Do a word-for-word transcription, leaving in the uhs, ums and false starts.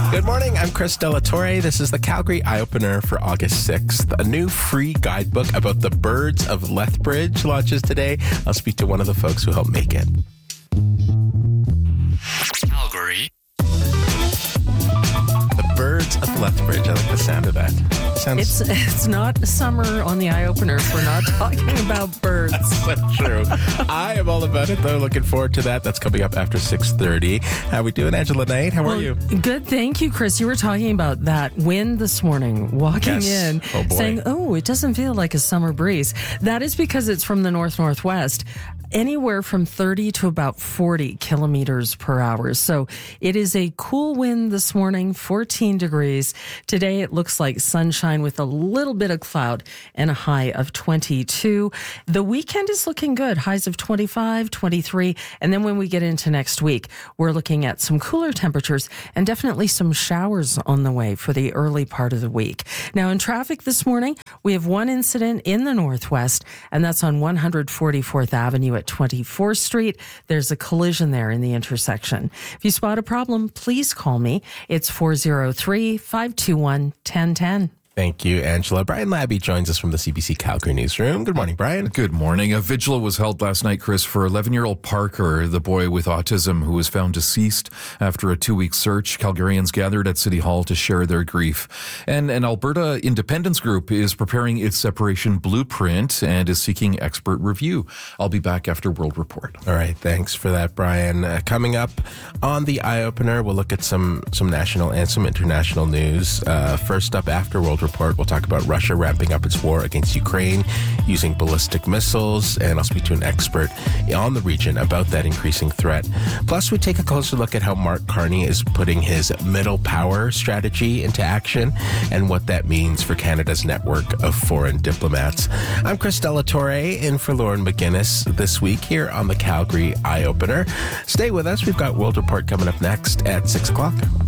Good morning, I'm Chris Delatorre. This is the Calgary Eye-Opener for August sixth. A new free guidebook about the birds of Lethbridge launches today. I'll speak to one of the folks who helped make it. Calgary. The birds of Lethbridge. I like the sound of that. Sounds... It's it's not summer on the Eye-Opener if we're not talking about birds. That's true. I am all about it, though. Looking forward to that. That's coming up after six thirty. How we doing, Angela Knight? How well, are you? Good, thank you, Chris. You were talking about that wind this morning, walking Yes. in, Oh, boy. saying, oh, it doesn't feel like a summer breeze. That is because it's from the north-northwest. Anywhere from thirty to about forty kilometers per hour. So it is a cool wind this morning, fourteen degrees. Today it looks like sunshine with a little bit of cloud and a high of twenty-two. The weekend is looking good, highs of twenty-five, twenty-three. And then when we get into next week, we're looking at some cooler temperatures and definitely some showers on the way for the early part of the week. Now in traffic this morning, we have one incident in the northwest, and that's on one forty-fourth Avenue at twenty-fourth Street. There's a collision there in the intersection. If you spot a problem, please call me. It's four oh three, five two one, one oh one oh. Thank you, Angela. Brian Labby joins us from the C B C Calgary newsroom. Good morning, Brian. Good morning. A vigil was held last night, Chris, for eleven-year-old Parker, the boy with autism who was found deceased after a two-week search. Calgarians gathered at City Hall to share their grief. And an Alberta Independence Group is preparing its separation blueprint and is seeking expert review. I'll be back after World Report. All right, thanks for that, Brian. Uh, coming up on the Eye-Opener, we'll look at some, some national and some international news. Uh, first up, after World Report, we'll talk about Russia ramping up its war against Ukraine using ballistic missiles, and I'll speak to an expert on the region about that increasing threat. Plus, we take a closer look at how Mark Carney is putting his middle power strategy into action and what that means for Canada's network of foreign diplomats. I'm Chris Delatorre, in for Lauren McGinnis this week here on the Calgary Eye-Opener. Stay with us. We've got World Report coming up next at six o'clock.